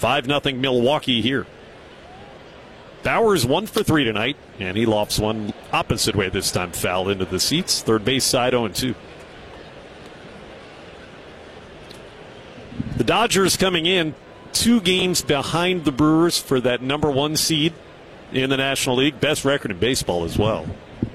5-0 Milwaukee here. Bowers 1 for 3 tonight, and he lofts one opposite way this time, foul into the seats. Third base side 0-2. The Dodgers coming in 2 games behind the Brewers for that number 1 seed in the National League. Best record in baseball as well.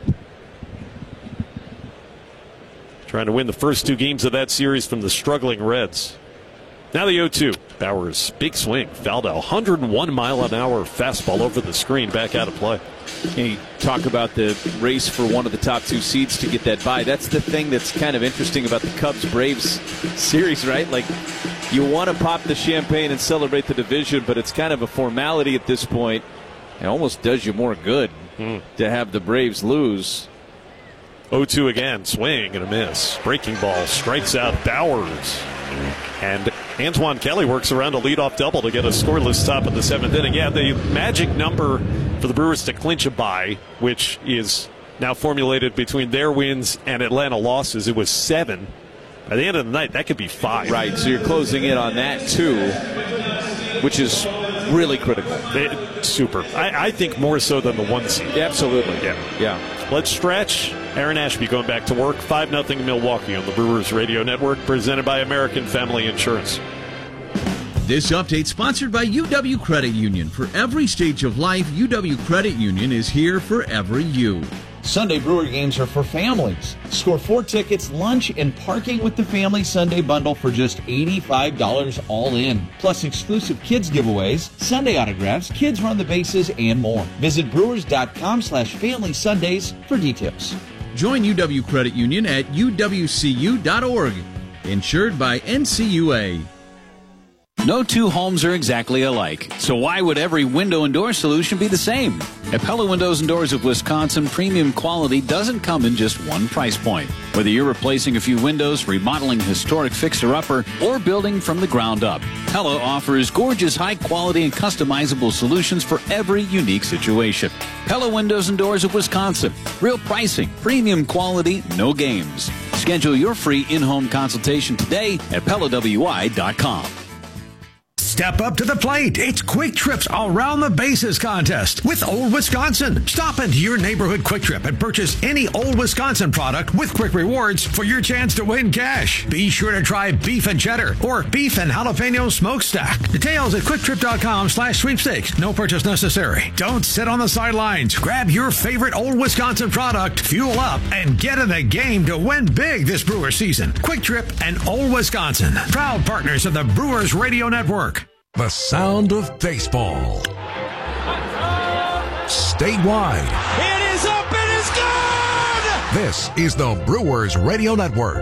Trying to win the first 2 games of that series from the struggling Reds. Now the 0-2. Bowers, big swing. Fouled a 101-mile-an-hour fastball over the screen, back out of play. And you talk about the race for one of the top 2 seeds to get that bye. That's the thing that's kind of interesting about the Cubs-Braves series, right? Like, you want to pop the champagne and celebrate the division, but it's kind of a formality at this point. It almost does you more good to have the Braves lose. 0-2 again, swing and a miss. Breaking ball strikes out Bowers. And Antoine Kelly works around a leadoff double to get a scoreless top of the 7th inning. Yeah, the magic number for the Brewers to clinch a bye, which is now formulated between their wins and Atlanta losses, it was 7. By the end of the night, that could be 5. Right, so you're closing in on that too, which is really critical. Super. I think more so than the 1 seed. Absolutely. Yeah. Let's stretch. Aaron Ashby going back to work. 5-0 Milwaukee on the Brewers Radio Network, presented by American Family Insurance. This update sponsored by UW Credit Union. For every stage of life, UW Credit Union is here for every you. Sunday Brewer games are for families. Score 4 tickets, lunch, and parking with the Family Sunday Bundle for just $85 all in. Plus exclusive kids giveaways, Sunday autographs, kids run the bases, and more. Visit brewers.com/Family Sundays for details. Join UW Credit Union at uwcu.org. Insured by NCUA. No 2 homes are exactly alike, so why would every window and door solution be the same? At Pella Windows and Doors of Wisconsin, premium quality doesn't come in just one price point. Whether you're replacing a few windows, remodeling a historic fixer-upper, or building from the ground up, Pella offers gorgeous, high-quality, and customizable solutions for every unique situation. Pella Windows and Doors of Wisconsin. Real pricing, premium quality, no games. Schedule your free in-home consultation today at PellaWI.com. Step up to the plate. It's Quick Trip's Around the Bases contest with Old Wisconsin. Stop into your neighborhood Quick Trip and purchase any Old Wisconsin product with Quick Rewards for your chance to win cash. Be sure to try beef and cheddar or beef and jalapeno smokestack. Details at quicktrip.com/sweepstakes. No purchase necessary. Don't sit on the sidelines. Grab your favorite Old Wisconsin product, fuel up, and get in the game to win big this Brewer season. Quick Trip and Old Wisconsin, proud partners of the Brewers Radio Network. The sound of baseball. Statewide. It is up, it is good! This is the Brewers Radio Network.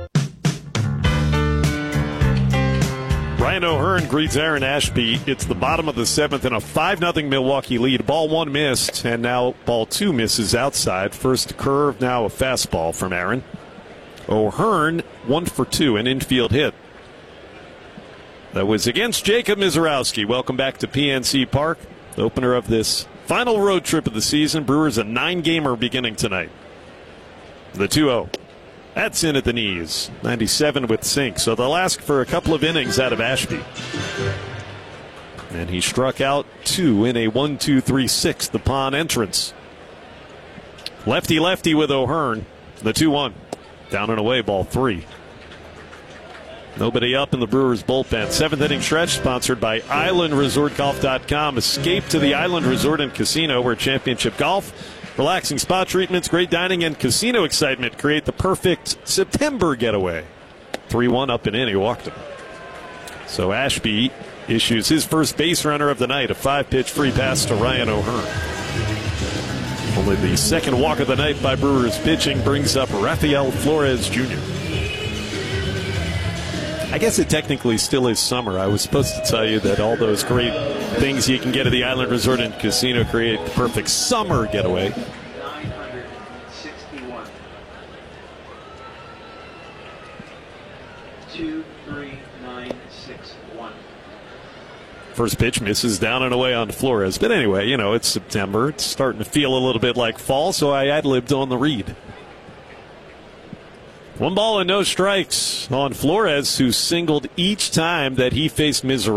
Ryan O'Hearn greets Aaron Ashby. It's the bottom of the 7th and a 5-0 Milwaukee lead. Ball 1 missed, and now ball 2 misses outside. First curve, now a fastball from Aaron. O'Hearn 1 for 2, an infield hit. That was against Jacob Mizorowski. Welcome back to PNC Park, the opener of this final road trip of the season. Brewers a 9-gamer beginning tonight. The 2-0. That's in at the knees. 97 with sink. So they'll ask for a couple of innings out of Ashby. And he struck out 2 in a 1-2-3-6, the Pond entrance. Lefty-lefty with O'Hearn. The 2-1. Down and away, ball 3. Nobody up in the Brewers bullpen. 7th inning stretch sponsored by IslandResortGolf.com. Escape to the Island Resort and Casino, where championship golf, relaxing spa treatments, great dining, and casino excitement create the perfect September getaway. 3-1 up and in. He walked him. So Ashby issues his first base runner of the night, a 5-pitch free pass to Ryan O'Hearn. Only the second walk of the night by Brewers pitching brings up Rafael Flores Jr. I guess it technically still is summer. I was supposed to tell you that all those great things you can get at the Island Resort and Casino create the perfect summer getaway. 961. 23961. First pitch misses down and away on Flores. But anyway, you know, it's September. It's starting to feel a little bit like fall, so I ad-libbed on the read. 1 ball and no strikes on Flores, who singled each time that he faced Mizrahi.